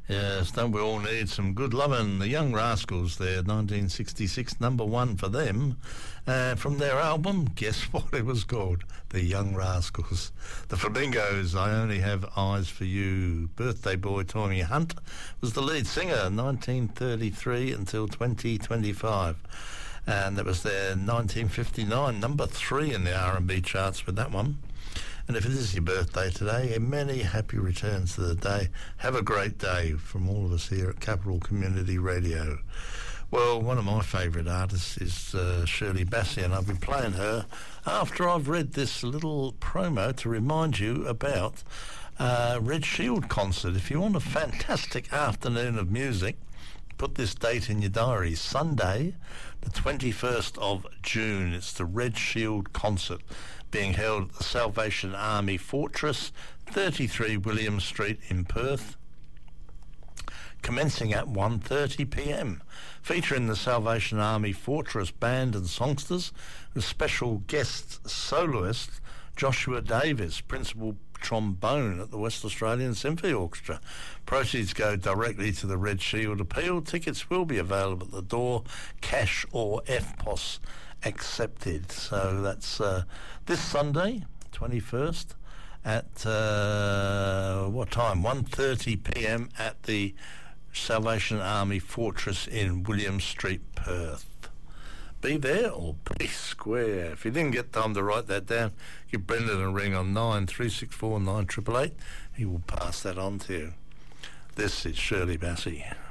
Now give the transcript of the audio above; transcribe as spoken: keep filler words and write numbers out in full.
Yes, don't we all need some good lovin'? The Young Rascals there, nineteen sixty-six, number one for them. Uh, from their album, guess what it was called? The Young Rascals. The Flamingos, I Only Have Eyes for You. Birthday boy Tony Hunt was the lead singer, nineteen thirty-three until twenty twenty-five. And that was their nineteen fifty-nine, number three in the R and B charts with that one. And if it is your birthday today, many happy returns to the day. Have a great day from all of us here at Capital Community Radio. Well, one of my favourite artists is uh, Shirley Bassey, and I've been playing her after I've read this little promo to remind you about uh, Red Shield concert. If you want a fantastic afternoon of music, put this date in your diary, Sunday, the twenty-first of June. It's the Red Shield concert being held at the Salvation Army Fortress, thirty-three William Street in Perth, commencing at one thirty p m, featuring the Salvation Army Fortress Band and Songsters, with special guest soloist Joshua Davis, principal trombone at the West Australian Symphony Orchestra. Proceeds go directly to the Red Shield Appeal. Tickets will be available at the door, cash or F P O S accepted. So that's uh, this Sunday, twenty-first, at uh, what time? one thirty p m at the Salvation Army Fortress in William Street, Perth. Be there or be square. If you didn't get time to write that down, give Brendan a ring on nine three six four nine eight eight eight. He will pass that on to you. This is Shirley Bassey.